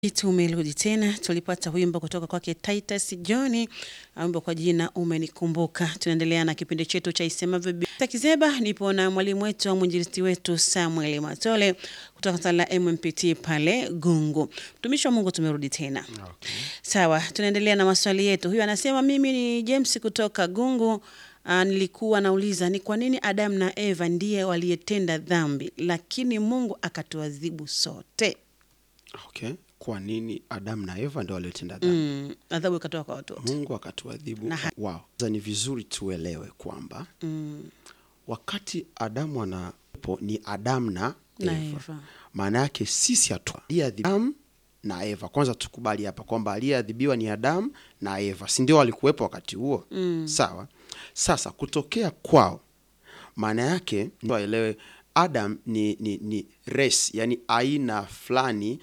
Tumerudi tena, tulipata wimbo kutoka kwake Titus John, wimbo kwa jina Umenikumbuka. Tunaendelea na kipindi chetu cha Isemavyo Biblia. Kizeba nipo na mwalimu wetu au mwinjilisti wetu Samuel Matole kutoka sala MMPT pale Gungu. Mtumishi wa Mungu, tumerudi tena. Okay. Sawa, tunaendelea na maswali yetu. Huyu anasema mimi ni James kutoka Gungu. Nilikuwa nauliza ni kwa nini Adam na Eva ndiye waliyetenda dhambi lakini Mungu akatuadhibu sote. Okay. Kwa nini Adam na Eva ndio waliotenda dhambi? Adhabu ikatoka kwa watu wote. Mungu akatuadhibu wao. Ni vizuri tuelewe kwamba wakati Adamu anapo ni Adam na Eva. Maana yake sisi Adam na Eva. Kwanza tukubali hapa kwamba aliyeadhibiwa ni Adam na Eva. Si ndio walikuwepo wakati huo? Sawa. Sasa kutokea kwao maana yake waelewe Adam ni race, yani aina fulani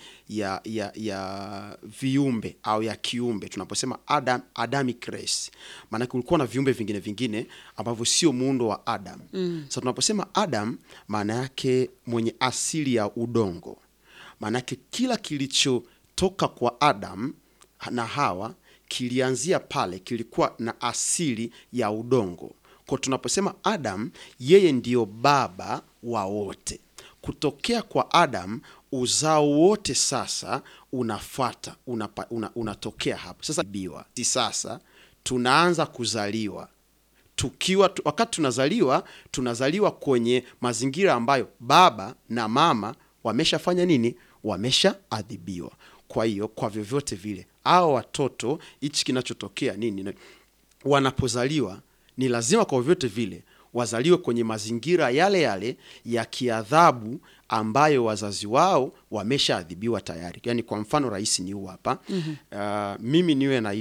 ya viumbe au ya kiumbe. Tunaposema Adamic race, maana kulikuwa na viumbe vingine ambavyo sio muundo wa Adam. Sasa tunaposema Adam maana yake mwenye asili ya udongo. Maana yake kila kilichotoka kwa Adam na Hawa kilianzia pale, kilikuwa na asili ya udongo. Kwa tunaposema Adam, yeye ndio baba wa wote. Kutokea kwa Adam, uzao wote sasa unafuata, unatokea hapo. Sasa tunaanza kuzaliwa. Wakati tunazaliwa kwenye mazingira ambayo baba na mama wameshafanya nini? Wameshaadhibiwa. Kwa hiyo kwa vyovyote vile hao watoto, hichi kinachotokea nini? Wanapozaliwa ni lazima kwa vyote vile wazaliwe kwenye mazingira yale ya kiadhabu ambayo wazazi wao wameshaadhibiwa tayari. Yani kwa mfano rahisi ni huu hapa. Mimi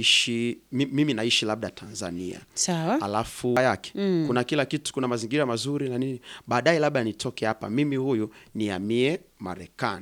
naishi labda Tanzania. Sawa. Alafu yake kuna kila kitu, kuna mazingira mazuri na nini. Baadaye labda nitoke hapa mimi huyu nihamie Marekani.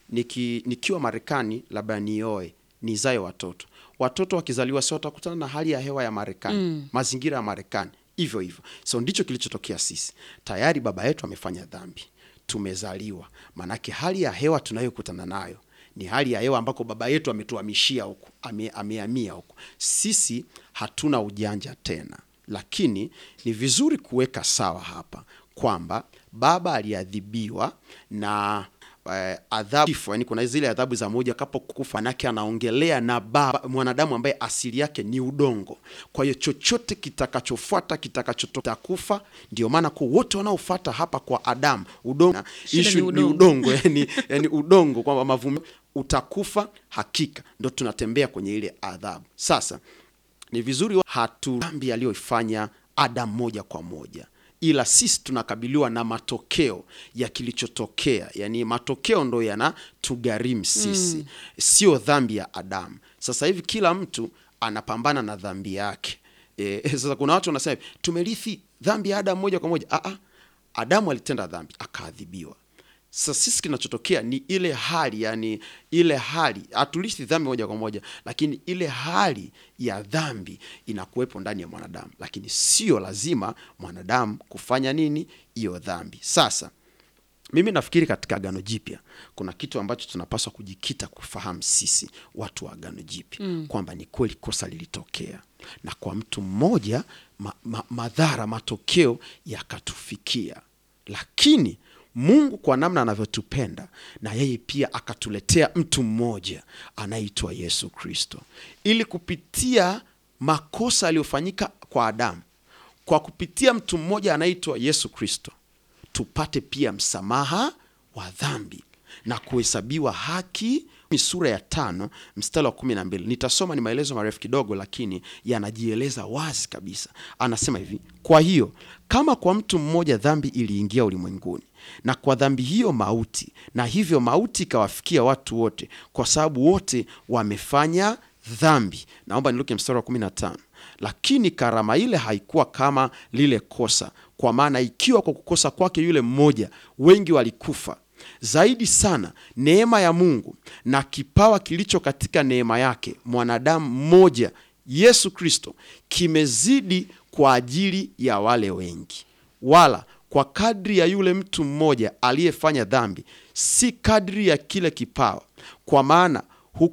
Nikiwa Marekani labda nioe, nizae watoto. Watoto wakizaliwa sio watakutana na hali ya hewa ya Marekani, mazingira ya Marekani, hivyo. So ndicho kilichotokea sisi. Tayari baba yetu amefanya dhambi. Tumezaliwa. Manake hali ya hewa tunayokutana nayo ni hali ya hewa ambako baba yetu ametuhamishia huko, amehamia huko. Sisi hatuna ujanja tena. Lakini ni vizuri kuweka sawa hapa kwamba baba aliadhibiwa na adhabu, yani kuna zile adhabu za moja kapo kufa, nake anaongelea na baba mwanadamu ambaye asili yake ni udongo. Kwa hiyo chochote kitakachofuata kitakachotoka kufa. Ndio maana kwa wote wanaofuata hapa kwa Adam, udongo issue ni udongo, yani udongo, kwamba mavumbi utakufa hakika. Ndio tunatembea kwenye ile adhabu. Sasa ni vizuri dhambi aliyoifanya Adam moja kwa moja, ila sisi tunakabiliwa na matokeo ya kilichotokea. Yani matokeo ndo yanatugharimu sisi, sio dhambi ya Adam. Sasa hivi kila mtu anapambana na dhambi yake. Sasa kuna watu wanasema tumerithi dhambi ya Adam moja kwa moja. Adamu alitenda dhambi akaadhibiwa. Sasa sisi kinachotokea ni ile hali, yani ile hali hatulithi dhambi moja kwa moja, lakini ile hali ya dhambi inakuwepo ndani ya mwanadamu, lakini sio lazima mwanadamu kufanya nini? Hiyo dhambi. Sasa mimi nafikiri katika Agano Jipya kuna kitu ambacho tunapaswa kujikita kufahamu sisi watu wa Agano Jipya, kwamba ni kweli kosa lilitokea na kwa mtu mmoja madhara, matokeo yakatufikia, lakini Mungu kwa namna anavyotupenda na yeye pia akatuletea mtu mmoja anaitwa Yesu Kristo, ili kupitia makosa aliyofanyika kwa Adamu, kwa kupitia mtu mmoja anaitwa Yesu Kristo, tupate pia msamaha wa dhambi na kuhesabiwa haki. Sura ya 5 mstari wa 12. Nitasoma, ni maelezo marefu kidogo lakini yanajieleza wazi kabisa. Anasema hivi: kwa hiyo kama kwa mtu mmoja dhambi iliingia ulimwenguni, na kwa dhambi hiyo mauti, na hivyo mauti ikawafikia watu wote kwa sababu wote wamefanya dhambi. Naomba niluke mstari wa 15. Lakini karama ile haikuwa kama lile kosa, kwa maana ikiwa kwa kukosa kwake yule mmoja wengi walikufa, zaidi sana neema ya Mungu na kipawa kilicho katika neema yake mwanadamu mmoja Yesu Kristo kimezidi kwa ajili ya wale wengi. Wala kwa kadri ya yule mtu mmoja aliyefanya dhambi, si kadri ya kile kipawa. Kwa maana